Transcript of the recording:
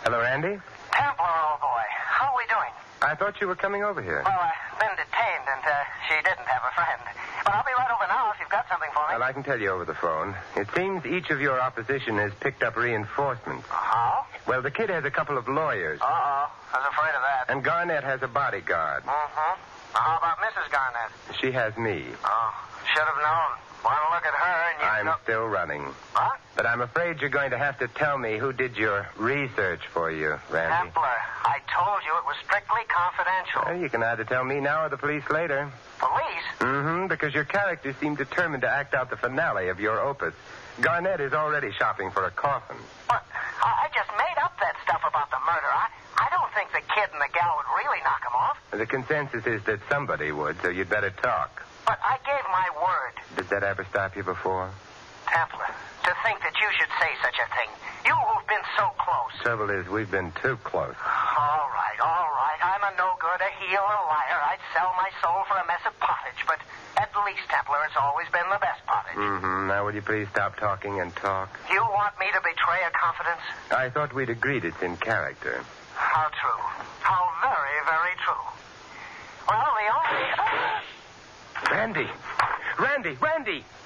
Hello, Randy. Templar, old boy. How are we doing? I thought you were coming over here. Well, I've been detained, and she didn't have a friend. But I'll be right over now if you've got something for me. Well, I can tell you over the phone. It seems each of your opposition has picked up reinforcements. How? Well, the kid has a couple of lawyers. Uh-oh. I was afraid of that. And Garnett has a bodyguard. Mm-hmm. How about Mrs. Garnett? She has me. Oh, should have known. One look at her and you I'm know... still running. What? But I'm afraid you're going to have to tell me who did your research for you, Randy. Templar, I told you it was strictly confidential. Well, you can either tell me now or the police later. Police? Mm-hmm, because your characters seem determined to act out the finale of your opus. Garnett is already shopping for a coffin. But I just made up that stuff about the murder. I don't think the kid and the gal would really knock him off. The consensus is that somebody would, so you'd better talk. But I gave my word. Did that ever stop you before? Templar, to think that you should say such a thing. You who've been so close. Trouble is, we've been too close. All right. I'm a no-good, a heel, a liar. I'd sell my soul for a mess of pottage, but at least, Templar, it's always been the best pottage. Mm-hmm. Now, will you please stop talking and talk? You want me to betray a confidence? I thought we'd agreed it's in character. How true. How very, very true. Well, the only... Randy!